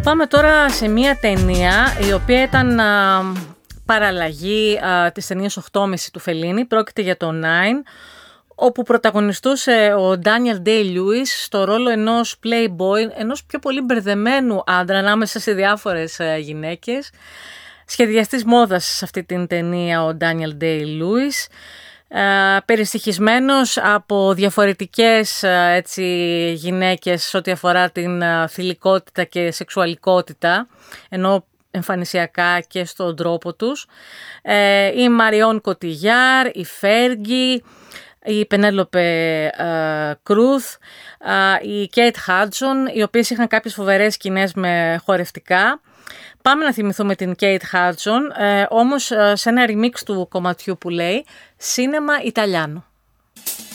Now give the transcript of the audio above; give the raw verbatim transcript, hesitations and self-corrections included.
Πάμε τώρα σε μια ταινία η οποία ήταν α, παραλλαγή α, της ταινίας οκτώ και μισή του Φελίνι. Πρόκειται για το Nine, όπου πρωταγωνιστούσε ο Daniel Day-Lewis στο ρόλο ενός playboy, ενός πιο πολύ μπερδεμένου άντρα ανάμεσα σε διάφορες α, γυναίκες. Σχεδιαστής μόδας σε αυτή την ταινία ο Daniel Day-Lewis. Uh, περιστοιχισμένος από διαφορετικές uh, έτσι, γυναίκες ό,τι αφορά την uh, θηλυκότητα και σεξουαλικότητα, ενώ εμφανισιακά και στον τρόπο τους. Uh, η Μαριόν Κοτιγιάρ, η Φέργη, η Πενέλοπε Κρούθ, uh, η Κέιτ Χάντζον, οι οποίες είχαν κάποιες φοβερές σκηνές με χορευτικά. Πάμε να θυμηθούμε την Kate Hudson, ε, όμως ε, σε ένα remix του κομματιού που λέει «Cinema Italiano».